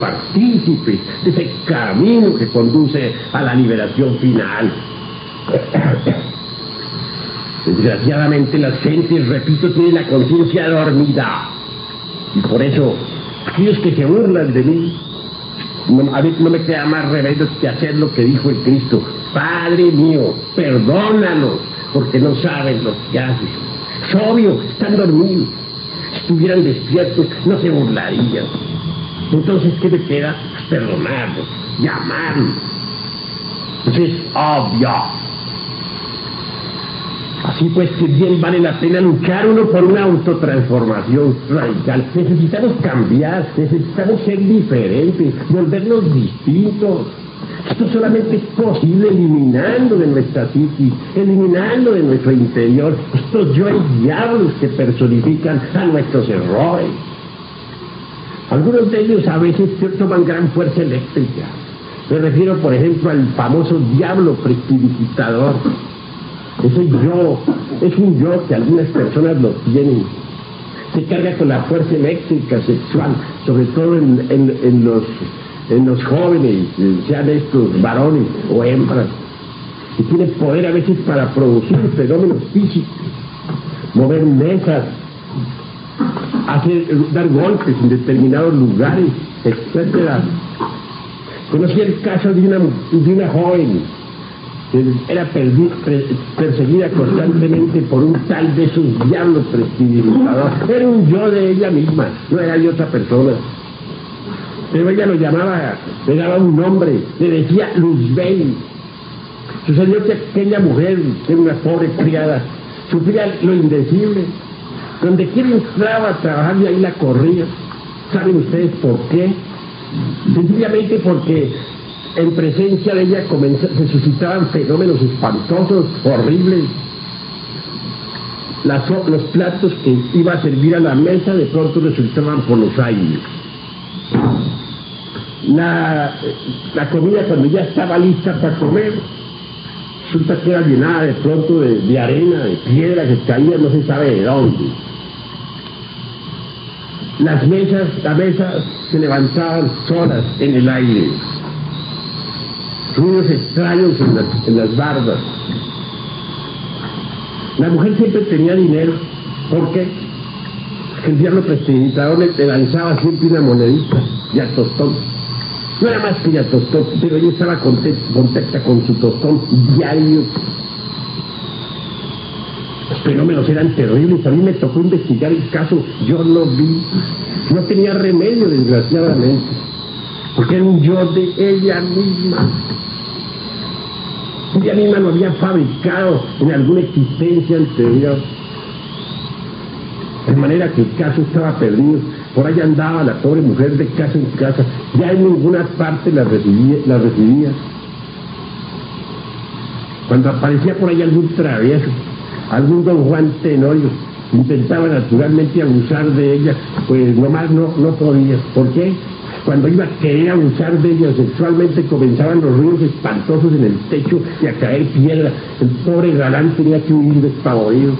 partícipes de ese camino que conduce a la liberación final. Desgraciadamente las gentes, repito, tienen la conciencia dormida, y por eso aquellos que se burlan de mí, a mí no me queda más remedio que hacer lo que dijo el Cristo: Padre mío, perdónalos, porque no saben lo que hacen. Es obvio, están dormidos. Si estuvieran despiertos, no se burlarían. Entonces, ¿qué me queda? Perdonarlos, llamarlos. Entonces, es obvio. Así pues, que bien vale la pena luchar uno por una autotransformación radical. Necesitamos cambiar, necesitamos ser diferentes, volvernos distintos. Esto solamente es posible eliminando de nuestra psiquis, eliminando de nuestro interior estos yoes diablos que personifican a nuestros errores. Algunos de ellos a veces toman gran fuerza eléctrica. Me refiero, por ejemplo, al famoso diablo prestidigitador. Ese yo, es un yo que algunas personas lo tienen. Se carga con la fuerza eléctrica sexual, sobre todo en los jóvenes, sean estos varones o hembras, y tiene poder a veces para producir fenómenos físicos, mover mesas, dar golpes en determinados lugares, etc. Conocí el caso de una joven que era perseguida constantemente por un tal de esos diablos prestidigitadores. Era un yo de ella misma, no era de otra persona. Pero ella lo llamaba, le daba un nombre, le decía Luzbel. Sucedió que aquella mujer, que era una pobre criada, sufría lo indecible. Donde quiera entraba a trabajar y ahí la corría. ¿Saben ustedes por qué? Sencillamente porque en presencia de ella se suscitaban fenómenos espantosos, horribles. Los platos que iba a servir a la mesa de pronto resultaban por los aires. La comida, cuando ya estaba lista para comer, resulta que era llenada de pronto de arena, de piedra que caía no se sabe de dónde. La mesa se levantaban solas en el aire. Ruidos extraños en las bardas. La mujer siempre tenía dinero. ¿Por qué? Porque el diablo prestidigitador le lanzaba siempre una monedita y a tostón. No era más que ya tostón, pero ella estaba contenta con su tostón diario. Los fenómenos eran terribles. A mí me tocó investigar el caso. Yo lo vi. No tenía remedio, desgraciadamente, porque era un yo de ella misma. Ella misma lo había fabricado en alguna existencia anterior. De manera que el caso estaba perdido. Por ahí andaba la pobre mujer de casa en casa. Ya en ninguna parte la recibía. Cuando aparecía por ahí algún travieso, algún don Juan Tenorio, intentaba naturalmente abusar de ella, pues nomás no podía. ¿Por qué? Cuando iba a querer abusar de ella sexualmente, comenzaban los ruidos espantosos en el techo y a caer piedra. El pobre galán tenía que huir despavorido.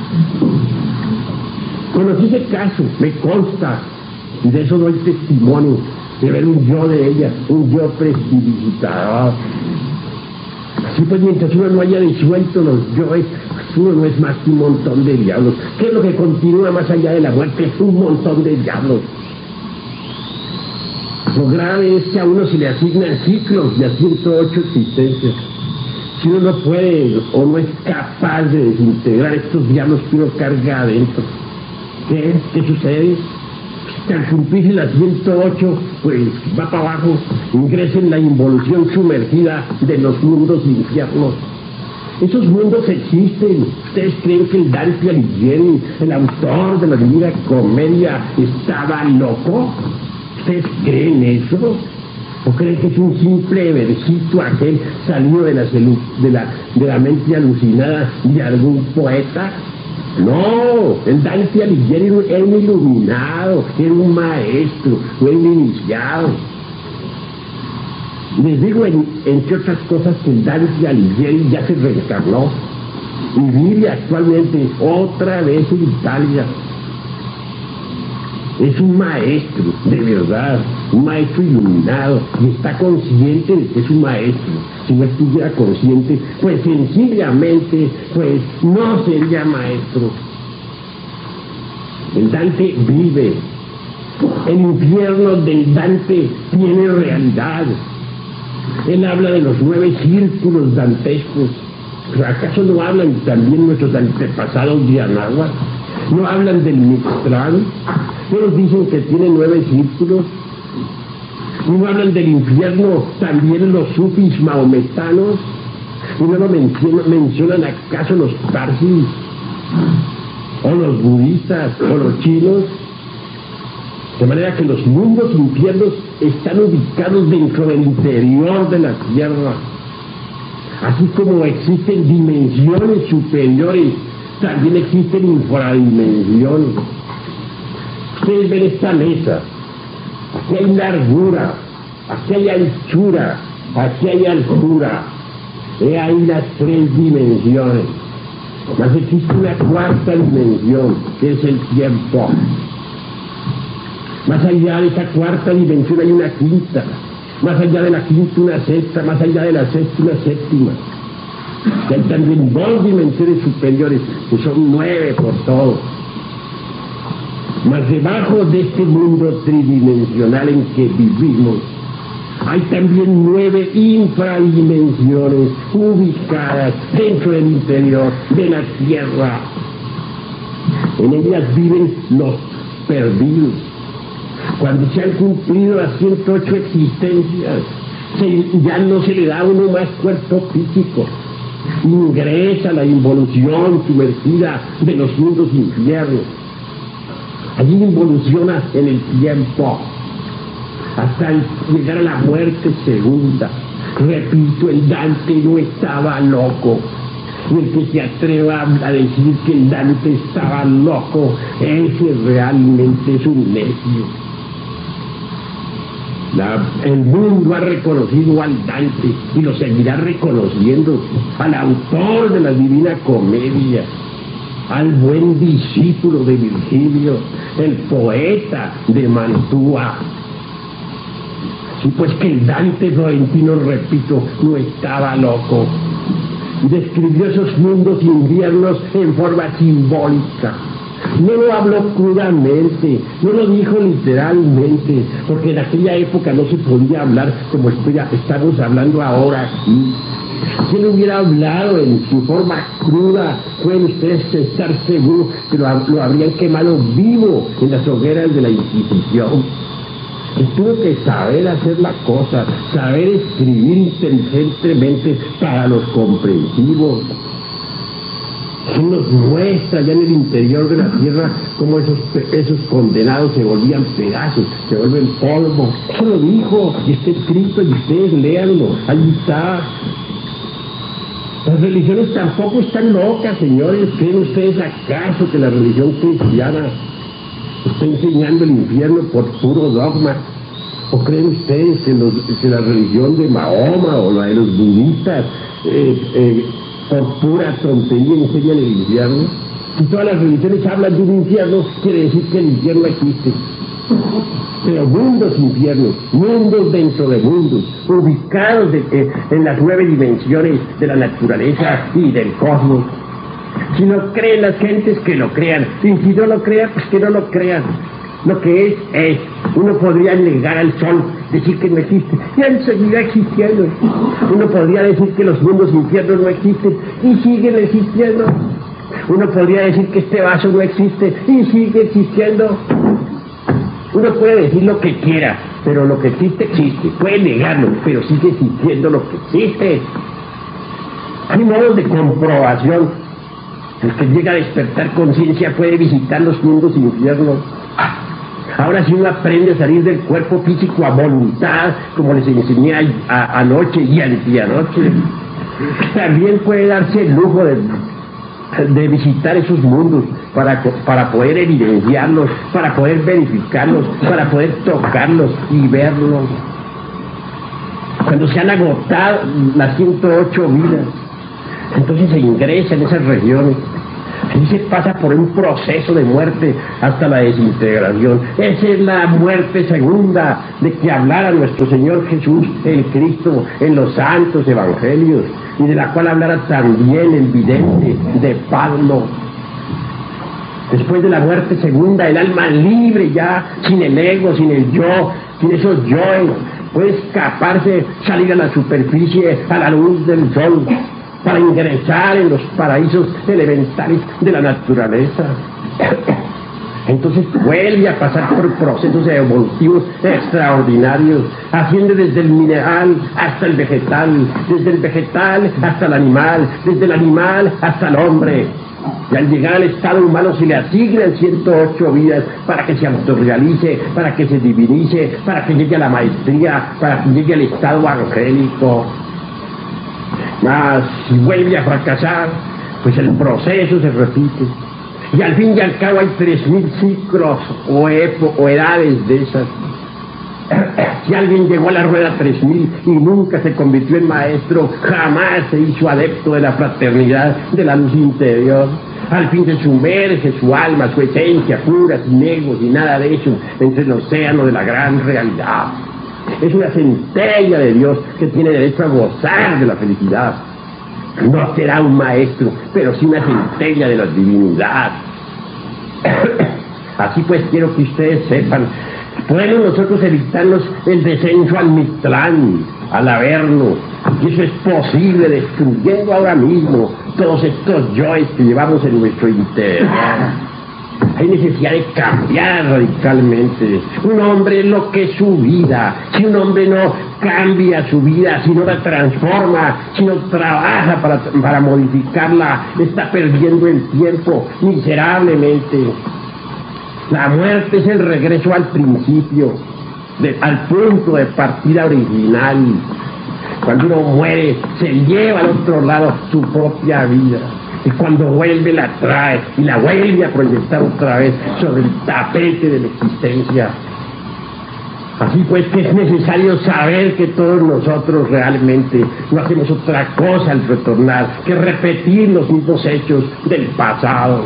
Conocí ese caso, me consta, y de eso doy testimonio, de ver un yo de ella, un yo prestidigitador. Así pues, mientras uno no haya disuelto los yoes, uno no es más que un montón de diablos. ¿Qué es lo que continúa más allá de la muerte? Un montón de diablos. Lo grave es que a uno se le asignan ciclos de a 108 existencias. Si uno no puede o no es capaz de desintegrar estos diablos que uno carga adentro, ¿qué sucede? Que al cumplirse las 108, pues va para abajo, ingresa en la involución sumergida de los mundos infiernos. Esos mundos existen. ¿Ustedes creen que el Dante Alighieri, el autor de la Divina Comedia, estaba loco? ¿Ustedes creen eso? ¿O creen que es un simple versito aquel salido de la mente alucinada de algún poeta? No, el Dante Alighieri era un iluminado, era un maestro, fue un iniciado. Les digo, entre otras cosas, que el Dante Alighieri ya se reencarnó y vive actualmente otra vez en Italia. Es un maestro, de verdad. un maestro iluminado, y está consciente de que es un maestro. Si no estuviera consciente, pues sencillamente, pues no sería maestro. El Dante vive. El infierno del Dante tiene realidad. Él habla de los 9 círculos dantescos. ¿Pero acaso no hablan también nuestros antepasados de Anáhuac? ¿No hablan del Mictlán? ¿No nos dicen que tiene 9 círculos? ¿Y no hablan del infierno también los sufis mahometanos? ¿Y no lo mencionan acaso los parsis? ¿O los budistas? ¿O los chinos? De manera que los mundos infiernos están ubicados dentro del interior de la tierra. Así como existen dimensiones superiores, también existen infradimensiones. Ustedes ven esta mesa. Aquí hay largura, aquí hay anchura, aquí hay altura. He ahí las 3 dimensiones. Mas existe una 4ª dimensión, que es el tiempo. Más allá de esa 4ª dimensión hay una 5ª, más allá de la 5ª una 6ª, más allá de la 6ª una 7ª. Y hay también 2 dimensiones superiores, que son 9 por todo. Mas debajo de este mundo tridimensional en que vivimos, hay también 9 infradimensiones ubicadas dentro del interior de la tierra. En ellas viven los perdidos. Cuando se han cumplido las 108 existencias, ya no se le da a uno más cuerpo físico. Ingresa la involución sumergida de los mundos infiernos. Allí involuciona en el tiempo hasta llegar a la muerte segunda. Repito, el Dante no estaba loco. Y el que se atreva a decir que el Dante estaba loco, ese realmente es un necio. El mundo ha reconocido al Dante y lo seguirá reconociendo, al autor de la Divina Comedia, al buen discípulo de Virgilio, el poeta de Mantua. Sí, pues que el Dante florentino, repito, no estaba loco. Describió esos mundos infiernos en forma simbólica. No lo habló crudamente, no lo dijo literalmente, porque en aquella época no se podía hablar como estamos hablando ahora aquí. Si él hubiera hablado en su forma cruda, pueden ustedes estar seguros que lo habrían quemado vivo en las hogueras de la Inquisición. Él tuvo que saber hacer la cosa, saber escribir inteligentemente para los comprensivos. Él nos muestra ya en el interior de la tierra cómo esos condenados se volvían pedazos, se vuelven polvo. Eso lo dijo, y está escrito, y ustedes léanlo, ahí está. Las religiones tampoco están locas, señores. ¿Creen ustedes acaso que la religión cristiana está enseñando el infierno por puro dogma? ¿O creen ustedes que la religión de Mahoma o la de los budistas por pura tontería enseñan el infierno? Si todas las religiones hablan de un infierno, quiere decir que el infierno existe. Pero mundos infiernos, mundos dentro de mundos, ubicados en las 9 dimensiones de la naturaleza y del cosmos. Si no creen las gentes, que lo crean. Y si no lo crean, pues que no lo crean. Lo que es. Uno podría negar al sol, decir que no existe, y él seguirá existiendo. Uno podría decir que los mundos infiernos no existen, y siguen existiendo. Uno podría decir que este vaso no existe, y sigue existiendo. Uno puede decir lo que quiera, pero lo que existe, existe. Puede negarlo, pero sigue existiendo lo que existe. Hay modos de comprobación. El que llega a despertar conciencia puede visitar los mundos infiernos. Ahora, si uno aprende a salir del cuerpo físico a voluntad, como les enseñé anoche y anteanoche, también puede darse el lujo de visitar esos mundos para poder evidenciarlos, para poder verificarlos, para poder tocarlos y verlos. Cuando se han agotado las 108 vidas, entonces se ingresa en esas regiones. Así se pasa por un proceso de muerte hasta la desintegración. Esa es la muerte segunda de que hablara nuestro Señor Jesús, el Cristo, en los santos evangelios, y de la cual hablara también el vidente de Pablo. Después de la muerte segunda, el alma libre ya, sin el ego, sin el yo, sin esos yoes, puede escaparse, salir a la superficie, a la luz del sol, para ingresar en los paraísos elementales de la naturaleza. Entonces vuelve a pasar por procesos evolutivos extraordinarios, haciendo desde el mineral hasta el vegetal, desde el vegetal hasta el animal, desde el animal hasta el hombre. Y al llegar al estado humano se le asignan 108 vidas para que se autorrealice, para que se divinice, para que llegue a la maestría, para que llegue al estado angélico. Mas si vuelve a fracasar, pues el proceso se repite. Y al fin y al cabo hay 3000 ciclos o edades de esas. Si alguien llegó a la rueda 3000 y nunca se convirtió en maestro, jamás se hizo adepto de la fraternidad de la luz interior. Al fin se sumerge su alma, su esencia pura, sin ego, sin nada de eso, entre el océano de la gran realidad. Es una centella de Dios que tiene derecho a gozar de la felicidad. No será un maestro, pero sí una centella de la divinidad. Así pues quiero que ustedes sepan, podemos nosotros evitarnos el descenso al Mictlán, al Averno, y eso es posible destruyendo ahora mismo todos estos yoes que llevamos en nuestro interior. Hay necesidad de cambiar radicalmente. Un hombre es lo que es su vida. Si un hombre no cambia su vida, si no la transforma, si no trabaja para modificarla, está perdiendo el tiempo miserablemente. La muerte es el regreso al principio, al punto de partida original. Cuando uno muere, se lleva al otro lado su propia vida. Y cuando vuelve la trae y la vuelve a proyectar otra vez sobre el tapete de la existencia. Así pues que es necesario saber que todos nosotros realmente no hacemos otra cosa al retornar que repetir los mismos hechos del pasado.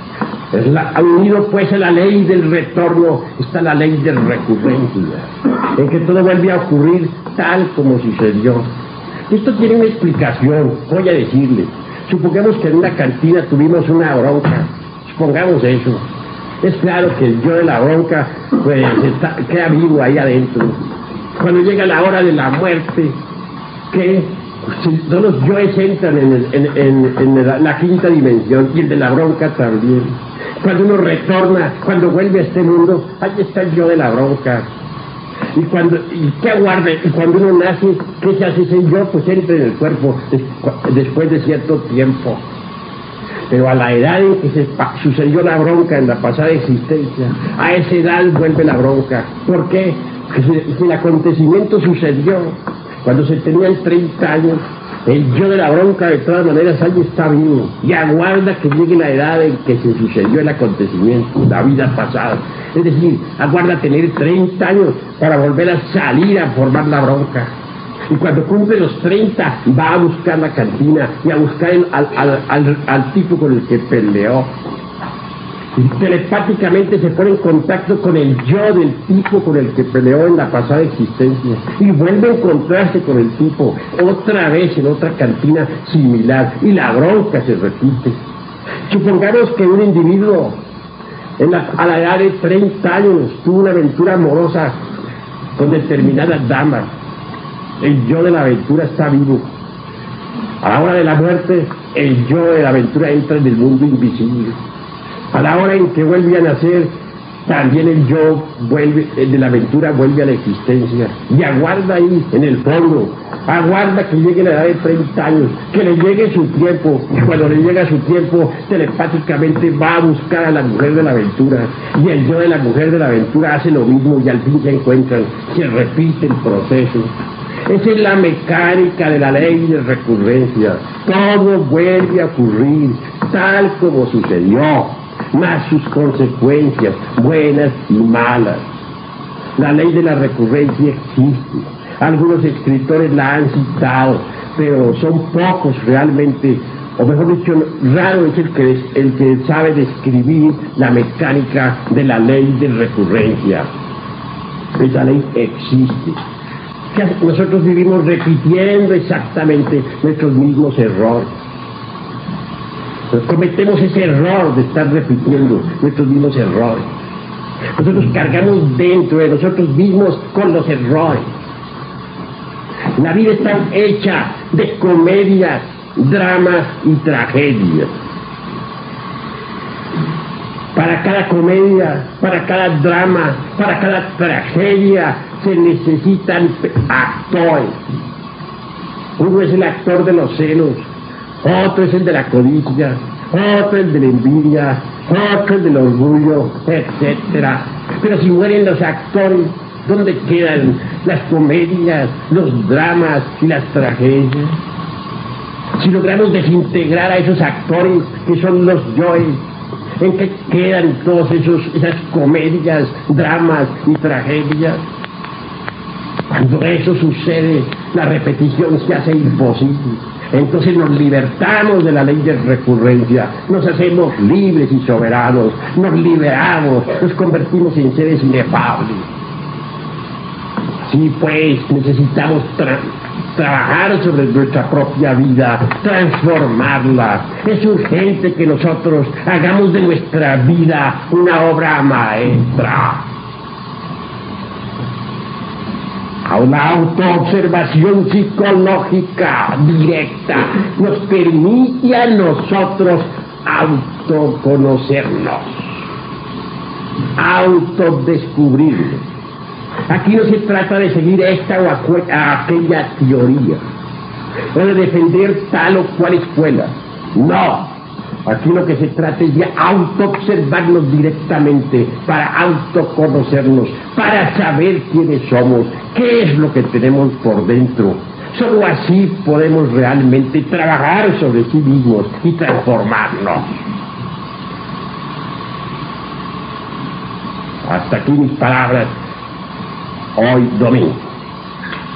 Unido pues a la ley del retorno está la ley de recurrencia, en que todo vuelve a ocurrir tal como sucedió. Esto tiene una explicación, voy a decirle. Supongamos que en una cantina tuvimos una bronca, supongamos eso. Es claro que el yo de la bronca pues queda vivo ahí adentro. Cuando llega la hora de la muerte, que todos los yoes entran en la quinta dimensión, y el de la bronca también. Cuando uno retorna, cuando vuelve a este mundo, ahí está el yo de la bronca. ¿Y qué aguarda? Y cuando uno nace, ¿qué se hace ese yo? Pues entra en el cuerpo después de cierto tiempo. Pero a la edad en que sucedió la bronca en la pasada existencia, a esa edad vuelve la bronca. ¿Por qué? Porque si el acontecimiento sucedió cuando se tenían 30 años, el yo de la bronca de todas maneras ahí está vivo y aguarda que llegue la edad en que se sucedió el acontecimiento, la vida pasada. Es decir, aguarda tener 30 años para volver a salir a formar la bronca. Y cuando cumple los 30 va a buscar la cantina y a buscar al tipo con el que peleó. Y telepáticamente se pone en contacto con el yo del tipo con el que peleó en la pasada existencia y vuelve a encontrarse con el tipo otra vez en otra cantina similar y la bronca se repite. Supongamos que un individuo a la edad de 30 años tuvo una aventura amorosa con determinadas damas. El yo de la aventura está vivo. A la hora de la muerte, el yo de la aventura entra en el mundo invisible. A la hora en que vuelve a nacer, también el yo de la aventura vuelve a la existencia y aguarda ahí en el fondo, aguarda que llegue la edad de 30 años, que le llegue su tiempo, y cuando le llega su tiempo, telepáticamente va a buscar a la mujer de la aventura, y el yo de la mujer de la aventura hace lo mismo y al fin se encuentran, se repite el proceso. Esa es la mecánica de la ley de recurrencia. Todo vuelve a ocurrir tal como sucedió, más sus consecuencias, buenas y malas. La ley de la recurrencia existe. Algunos escritores la han citado, pero son pocos realmente o mejor dicho, raro es el que sabe describir la mecánica de la ley de recurrencia. Esa ley existe. Nosotros vivimos repitiendo exactamente nuestros mismos errores. Cometemos ese error de estar repitiendo nuestros mismos errores. Nosotros cargamos dentro de nosotros mismos con los errores. La vida está hecha de comedias, dramas y tragedias. Para cada comedia, para cada drama, para cada tragedia se necesitan actores. Uno es el actor de los celos, otro es el de la codicia, otro el de la envidia, otro el del orgullo, etc. Pero si mueren los actores, ¿dónde quedan las comedias, los dramas y las tragedias? Si logramos desintegrar a esos actores que son los yoes, ¿en qué quedan todas esas comedias, dramas y tragedias? Cuando eso sucede, la repetición se hace imposible. Entonces nos libertamos de la ley de recurrencia, nos hacemos libres y soberanos, nos liberamos, nos convertimos en seres inefables. Sí, pues necesitamos trabajar sobre nuestra propia vida, transformarla. Es urgente que nosotros hagamos de nuestra vida una obra maestra. La autoobservación psicológica directa nos permite a nosotros autoconocernos, autodescubrirnos. Aquí no se trata de seguir esta o aquella teoría, o de defender tal o cual escuela. No, aquí lo que se trata es de autoobservarnos directamente, para autoconocernos, para saber quiénes somos, qué es lo que tenemos por dentro. Solo así podemos realmente trabajar sobre sí mismos y transformarnos. Hasta aquí mis palabras hoy domingo.